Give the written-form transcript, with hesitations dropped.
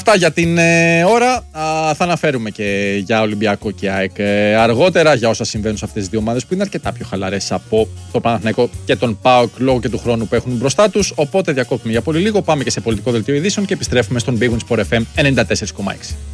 Αυτά για την ώρα. Θα αναφέρουμε και για Ολυμπιακό και ΑΕΚ αργότερα, για όσα συμβαίνουν σε αυτές τις δύο ομάδες που είναι αρκετά πιο χαλαρές από το Παναθηναϊκό και τον ΠΑΟΚ λόγω και του χρόνου που έχουν μπροστά τους. Οπότε διακόπτουμε για πολύ λίγο, πάμε και σε πολιτικό δελτίο ειδήσεων και επιστρέφουμε στον Big Win Sport FM 94,6.